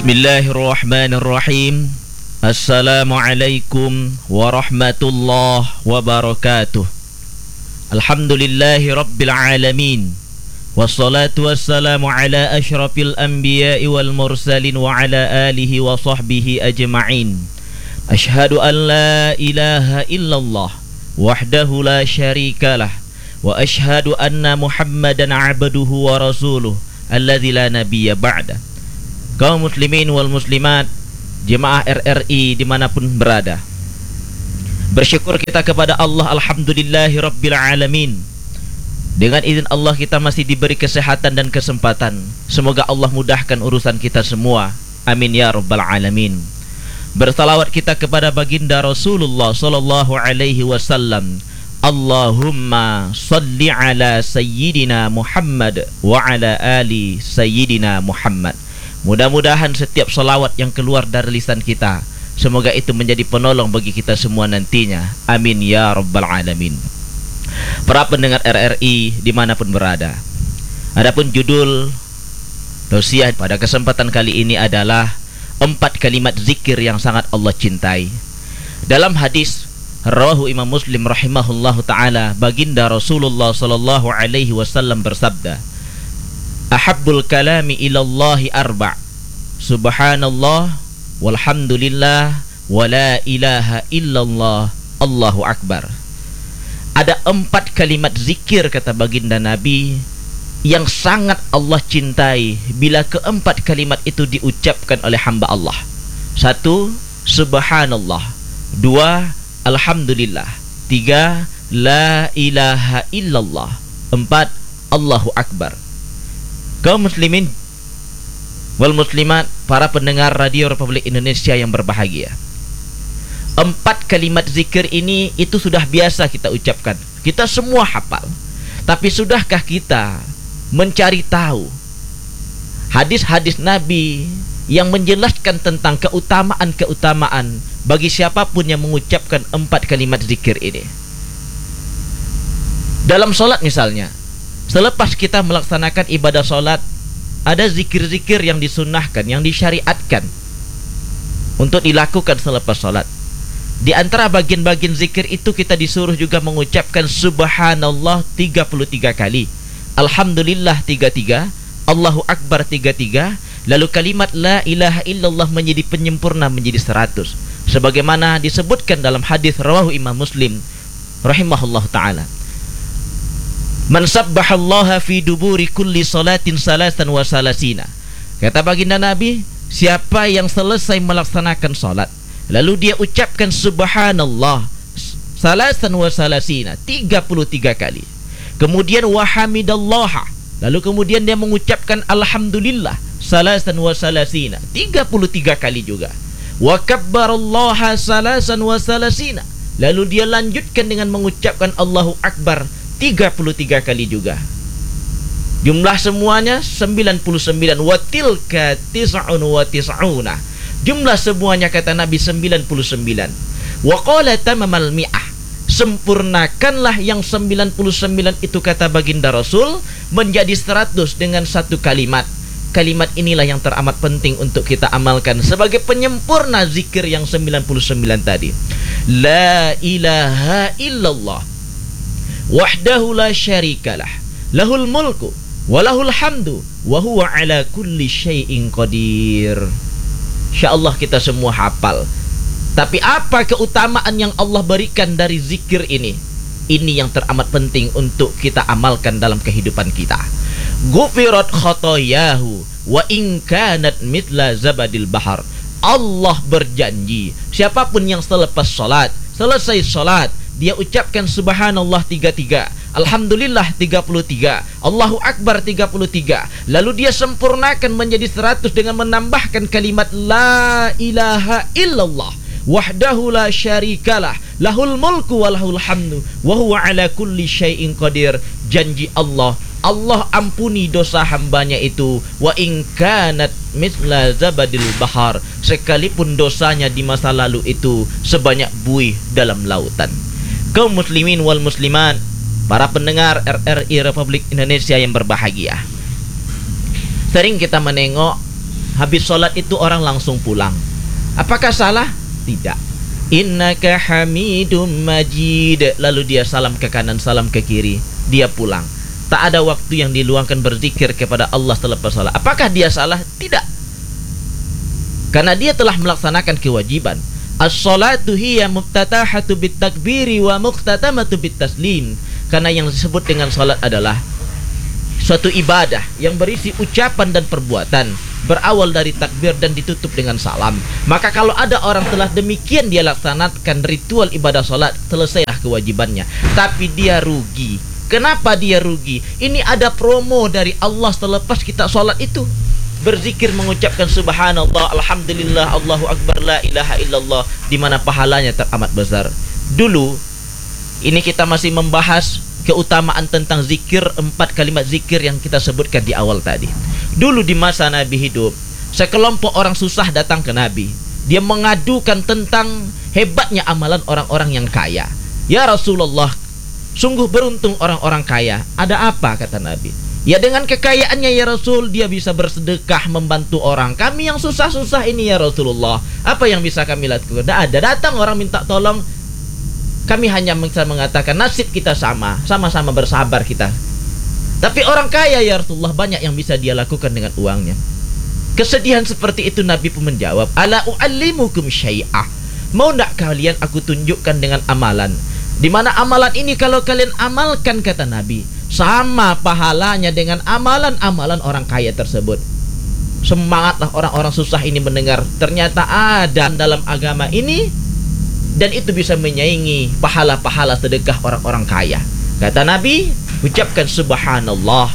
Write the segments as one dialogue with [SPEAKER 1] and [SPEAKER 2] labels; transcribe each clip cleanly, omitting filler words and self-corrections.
[SPEAKER 1] Bismillahirrahmanirrahim. Assalamualaikum warahmatullahi wabarakatuh. Alhamdulillahi rabbil alamin. Wassalatu wassalamu ala ashrafil anbiya'i wal mursalin wa ala alihi wa sahbihi ajma'in. Ashhadu an la ilaha illallah wahdahu la syarikalah wa ashhadu anna Muhammadan abduhu wa rasuluh alladzi la nabiyya ba'da. Kaum muslimin wal muslimat, jemaah RRI dimanapun berada, bersyukur kita kepada Allah, alhamdulillahi rabbil alamin. Dengan izin Allah kita masih diberi kesehatan dan kesempatan. Semoga Allah mudahkan urusan kita semua, amin ya rabbal alamin. Bersalawat kita kepada baginda Rasulullah sallallahu alaihi wasallam. Allahumma salli ala sayyidina Muhammad wa ala ali sayyidina Muhammad. Mudah-mudahan setiap salawat yang keluar dari lisan kita, semoga itu menjadi penolong bagi kita semua nantinya, amin ya rabbal alamin. Para pendengar RRI dimanapun berada, adapun judul tausiah pada kesempatan kali ini adalah 4 kalimat zikir yang sangat Allah cintai. Dalam hadis rawahu Imam Muslim rahimahullahu ta'ala, baginda Rasulullah sallallahu alaihi wasallam bersabda, ahabbul kalami ilallahi arba', subhanallah walhamdulillah wa la ilaha illallah, Allahu akbar. Ada 4 kalimat zikir, kata baginda Nabi, yang sangat Allah cintai bila keempat kalimat itu diucapkan oleh hamba Allah. 1. Subhanallah. 2. Alhamdulillah. 3. La ilaha illallah. 4. Allahu akbar. Kaum muslimin wal muslimat, para pendengar Radio Republik Indonesia yang berbahagia, 4 kalimat zikir ini itu sudah biasa kita ucapkan. Kita semua hafal. Tapi sudahkah kita mencari tahu hadis-hadis Nabi yang menjelaskan tentang keutamaan-keutamaan bagi siapapun yang mengucapkan 4 kalimat zikir ini? Dalam solat misalnya, selepas kita melaksanakan ibadah solat, ada zikir-zikir yang disunnahkan, yang disyariatkan untuk dilakukan selepas solat. Di antara bagian-bagian zikir itu kita disuruh juga mengucapkan subhanallah 33 kali, alhamdulillah 33, Allahu akbar 33, lalu kalimat la ilaha illallah menjadi penyempurna, menjadi 100, sebagaimana disebutkan dalam hadis rawahu Imam Muslim rahimahullah ta'ala. Man sabbahallaha fi duburi kulli salatin salasan wa salasina. Kata baginda Nabi, siapa yang selesai melaksanakan salat lalu dia ucapkan subhanallah salasan wa salasina 33 kali, kemudian wa hamidallaha, lalu kemudian dia mengucapkan alhamdulillah salasan wa salasina 33 kali juga, wa kabbarallaha salasan wa salasina, lalu dia lanjutkan dengan mengucapkan Allahu akbar 33 kali juga. Jumlah semuanya 99. Wa tilka tis'un wa tis'una. Jumlah semuanya, kata Nabi, 99. Wa qala tamamal mi'ah. Sempurnakanlah yang 99 itu, kata baginda Rasul, menjadi 100 dengan 1 kalimat. Kalimat inilah yang teramat penting untuk kita amalkan sebagai penyempurna zikir yang 99 tadi. La ilaha illallah wahdahu la syarikalah, lahul mulku walahul hamdu wa huwa ala kulli syai'in qadir. Insyaallah kita semua hafal. Tapi apa keutamaan yang Allah berikan dari zikir ini? Ini yang teramat penting untuk kita amalkan dalam kehidupan kita. Ghufirat khotoyahu wa in kanat mithla zabadil bahar. Allah berjanji, siapapun yang selepas selesai salat, dia ucapkan subhanallah 33, alhamdulillah 33, Allahu akbar 33, lalu dia sempurnakan menjadi 100 dengan menambahkan kalimat la ilaha illallah wahdahu la syarikalah, lahul mulku wa lahul hamdu wa huwa ala kulli syai'in qadir. Janji Allah, Allah ampuni dosa hambanya itu, wa in kanat mithla zabadil bahar, sekalipun dosanya di masa lalu itu sebanyak buih dalam lautan. Kaum muslimin wal muslimat, para pendengar RRI Republik Indonesia yang berbahagia, sering kita menengok Habis sholat itu orang langsung pulang. Apakah salah? Tidak. Innaka hamidum majid. Lalu dia salam ke kanan, salam ke kiri, dia pulang. Tak ada waktu yang diluangkan berzikir kepada Allah selepas sholat. Apakah dia salah? Tidak. Karena dia telah melaksanakan kewajiban. As-salatu hiya muftatahatu bit takbiri wa muqtatamatu bit taslim. Karena yang disebut dengan salat adalah suatu ibadah yang berisi ucapan dan perbuatan, berawal dari takbir dan ditutup dengan salam. Maka kalau ada orang telah demikian dia laksanakan ritual ibadah salat, selesailah kewajibannya. Tapi dia rugi. Kenapa dia rugi? Ini ada promo dari Allah selepas kita salat itu. Berzikir, mengucapkan subhanallah, alhamdulillah, Allahu akbar, la ilaha illallah, di mana pahalanya teramat besar. Dulu ini kita masih membahas keutamaan tentang zikir, 4 kalimat zikir yang kita sebutkan di awal tadi. Dulu di masa Nabi hidup, sekelompok orang susah datang ke Nabi. Dia mengadukan tentang hebatnya amalan orang-orang yang kaya. Ya Rasulullah, sungguh beruntung orang-orang kaya. Ada apa, kata Nabi? Ya dengan kekayaannya ya Rasul, dia bisa bersedekah, membantu orang. Kami yang susah-susah ini ya Rasulullah, apa yang bisa kami lakukan? Tidak ada. Datang orang minta tolong, kami hanya bisa mengatakan nasib kita sama-sama bersabar kita. Tapi orang kaya ya Rasulullah, banyak yang bisa dia lakukan dengan uangnya. Kesedihan seperti itu Nabi pun menjawab, ala u'allimukum syai'ah. Mau tidak kalian aku tunjukkan dengan amalan, di mana amalan ini kalau kalian amalkan, kata Nabi, sama pahalanya dengan amalan-amalan orang kaya tersebut. Semangatlah orang-orang susah ini mendengar ternyata ada dalam agama ini, dan itu bisa menyaingi pahala-pahala sedekah orang-orang kaya. Kata Nabi, ucapkan subhanallah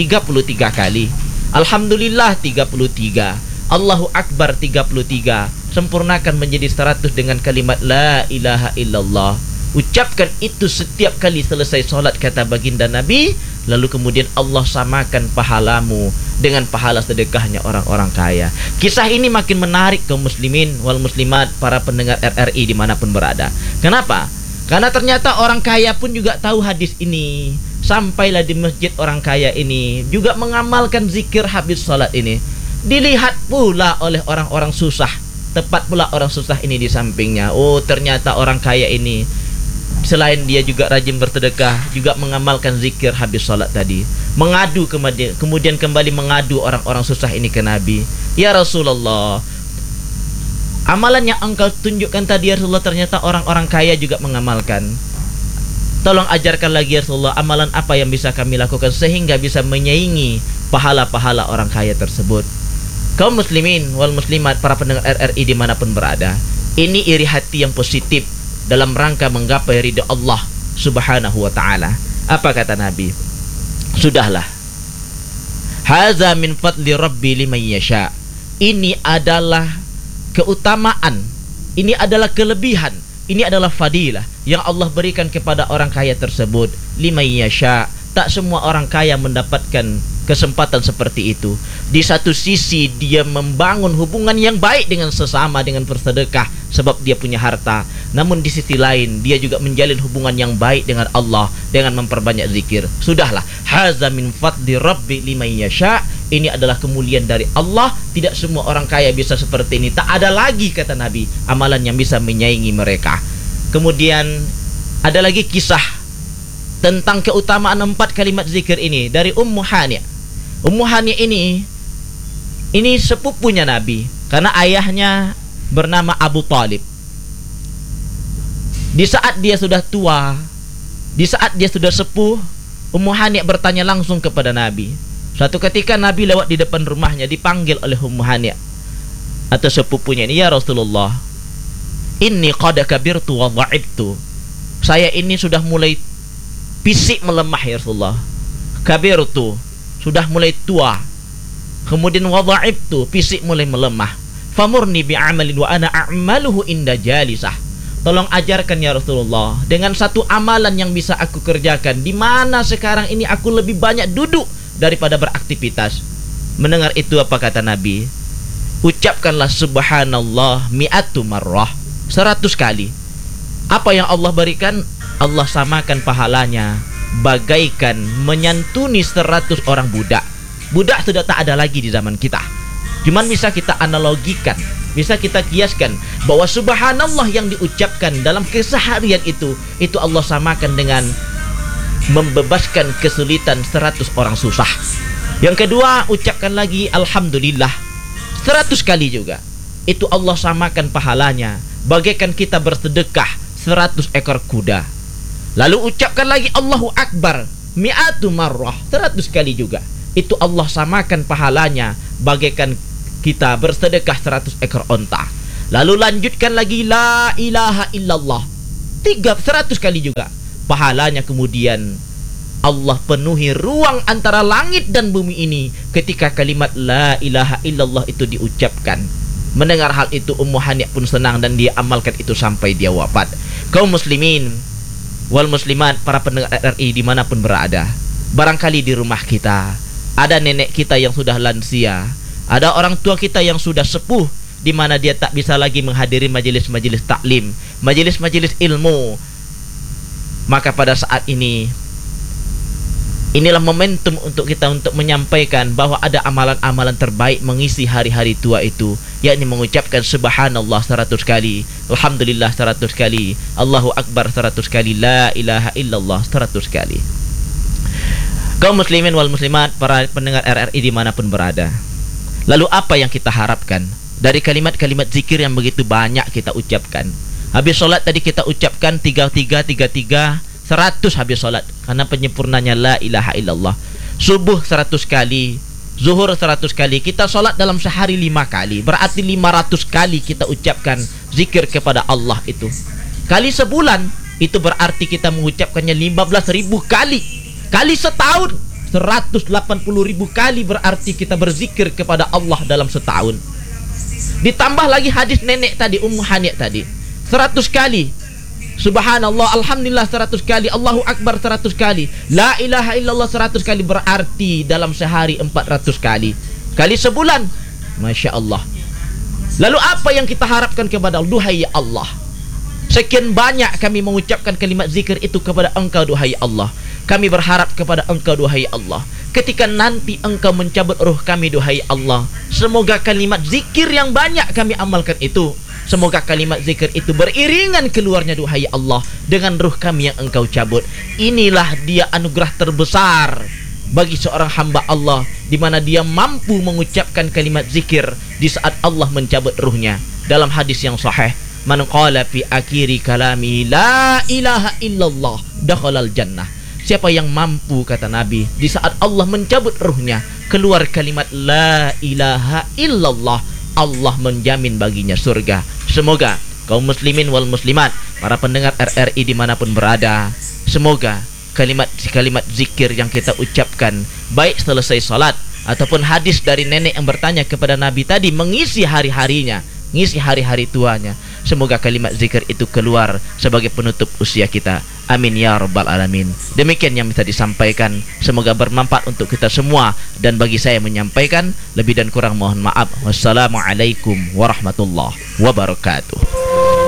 [SPEAKER 1] 33 kali, alhamdulillah 33, Allahu akbar 33, sempurnakan menjadi 100 dengan kalimat la ilaha illallah. Ucapkan itu setiap kali selesai solat, kata baginda Nabi. Lalu kemudian Allah samakan pahalamu dengan pahala sedekahnya orang-orang kaya. Kisah ini makin menarik kaum muslimin wal muslimat, para pendengar RRI dimanapun berada. Kenapa? Karena ternyata orang kaya pun juga tahu hadis ini. Sampailah di masjid orang kaya ini juga mengamalkan zikir habis solat ini. Dilihat pula oleh orang-orang susah. Tepat pula orang susah ini di sampingnya. Oh, ternyata orang kaya ini selain dia juga rajin bersedekah, juga mengamalkan zikir habis sholat tadi. Mengadu kemudian kembali mengadu orang-orang susah ini ke Nabi. Ya Rasulullah, amalan yang engkau tunjukkan tadi ya Rasulullah, ternyata orang-orang kaya juga mengamalkan. Tolong ajarkan lagi ya Rasulullah, amalan apa yang bisa kami lakukan sehingga bisa menyaingi pahala-pahala orang kaya tersebut. Kaum muslimin wal muslimat, para pendengar RRI dimanapun berada, ini iri hati yang positif dalam rangka menggapai ridha Allah subhanahu wa ta'ala. Apa kata Nabi? Sudahlah, haza min fadli rabbi liman yasha. Ini adalah keutamaan, ini adalah kelebihan, ini adalah fadilah yang Allah berikan kepada orang kaya tersebut. Liman yasha, tak semua orang kaya mendapatkan kesempatan seperti itu. Di satu sisi dia membangun hubungan yang baik dengan sesama dengan bersedekah sebab dia punya harta. Namun di sisi lain dia juga menjalin hubungan yang baik dengan Allah dengan memperbanyak zikir. Sudahlah, haza min fadli rabbi liman yasha. Ini adalah kemuliaan dari Allah. Tidak semua orang kaya bisa seperti ini. Tak ada lagi, kata Nabi, amalan yang bisa menyaingi mereka. Kemudian ada lagi kisah tentang keutamaan 4 kalimat zikir ini dari Ummu Hani. Ummu Hani ini sepupunya Nabi, karena ayahnya bernama Abu Talib. Di saat dia sudah tua, di saat dia sudah sepuh, Ummu Hani bertanya langsung kepada Nabi. Suatu ketika Nabi lewat di depan rumahnya, dipanggil oleh Ummu Hani atau sepupunya ini, ya Rasulullah, inni qad kabirtu wa dha'ibtu. Saya ini sudah mulai fisik melemah ya Rasulullah. Kabirtu, sudah mulai tua. Kemudian wadha'ibtu, fisik mulai melemah. Famurni bi'amalin wa ana a'maluhu inda jalisah. Tolong ajarkan ya Rasulullah dengan satu amalan yang bisa aku kerjakan, di mana sekarang ini aku lebih banyak duduk daripada beraktivitas. Mendengar itu apa kata Nabi? Ucapkanlah subhanallah mi'atu marrah, 100 kali. Apa yang Allah berikan? Allah samakan pahalanya bagaikan menyantuni 100 orang budak. Budak sudah tak ada lagi di zaman kita. Cuman bisa kita analogikan, bisa kita kiaskan bahwa subhanallah yang diucapkan dalam keseharian itu Allah samakan dengan membebaskan kesulitan 100 orang susah. Yang kedua, ucapkan lagi alhamdulillah 100 kali juga. Itu Allah samakan pahalanya bagaikan kita bersedekah 100 ekor kuda. Lalu ucapkan lagi Allahu Akbar mi'atu marrah 100 kali juga. Itu Allah samakan pahalanya bagaikan kita bersedekah 100 ekor onta. Lalu lanjutkan lagi la ilaha illallah 100 kali juga. Pahalanya kemudian Allah penuhi ruang antara langit dan bumi ini ketika kalimat la ilaha illallah itu diucapkan. Mendengar hal itu Ummu Hani' pun senang dan dia amalkan itu sampai dia wafat. Kaum muslimin wal muslimat, para pendengar RRI dimanapun berada, barangkali di rumah kita ada nenek kita yang sudah lansia, ada orang tua kita yang sudah sepuh, di mana dia tak bisa lagi menghadiri majelis-majelis taklim, majelis-majelis ilmu. Maka pada saat ini, inilah momentum untuk kita untuk menyampaikan bahwa ada amalan-amalan terbaik mengisi hari-hari tua itu, yakni mengucapkan subhanallah 100 kali, alhamdulillah 100 kali, Allahu Akbar 100 kali, la ilaha illallah 100 kali. Kaum muslimin wal muslimat, para pendengar RRI dimanapun berada, lalu apa yang kita harapkan dari kalimat-kalimat zikir yang begitu banyak kita ucapkan? Habis sholat tadi kita ucapkan 33 100 habis sholat, karena penyempurnanya la ilaha illallah. Subuh 100 kali, zuhur 100 kali. Kita sholat dalam sehari 5 kali, berarti 500 kali kita ucapkan zikir kepada Allah itu. Kali sebulan, itu berarti kita mengucapkannya 15.000 kali. Kali setahun 180.000 kali berarti kita berzikir kepada Allah dalam setahun. Ditambah lagi hadis nenek tadi, Ummu Hani' tadi 100 kali subhanallah, alhamdulillah 100 kali, Allahu Akbar 100 kali, la ilaha illallah 100 kali, berarti dalam sehari 400 kali. Kali sebulan, Masya Allah. Lalu apa yang kita harapkan kepada Allah? Duhai Allah, sekian banyak kami mengucapkan kalimat zikir itu kepada Engkau duhai Allah. Kami berharap kepada Engkau duhai Allah, ketika nanti Engkau mencabut ruh kami duhai Allah, semoga kalimat zikir yang banyak kami amalkan itu, semoga kalimat zikir itu beriringan keluarnya duhai Allah dengan ruh kami yang Engkau cabut. Inilah dia anugerah terbesar bagi seorang hamba Allah, di mana dia mampu mengucapkan kalimat zikir di saat Allah mencabut ruhnya. Dalam hadis yang sahih, man qala fi akhiri kalami la ilaha illallah dakhalal jannah. Siapa yang mampu, kata Nabi, di saat Allah mencabut ruhnya, keluar kalimat la ilaha illallah, Allah menjamin baginya surga. Semoga kaum muslimin wal muslimat, para pendengar RRI dimanapun berada, semoga kalimat-kalimat zikir yang kita ucapkan, baik selesai salat ataupun hadis dari nenek yang bertanya kepada Nabi tadi, mengisi hari-harinya, mengisi hari-hari tuanya, semoga kalimat zikir itu keluar sebagai penutup usia kita. Amin ya rabbal alamin. Demikian yang bisa disampaikan, semoga bermanfaat untuk kita semua. Dan bagi saya menyampaikan, lebih dan kurang mohon maaf. Wassalamualaikum warahmatullahi wabarakatuh.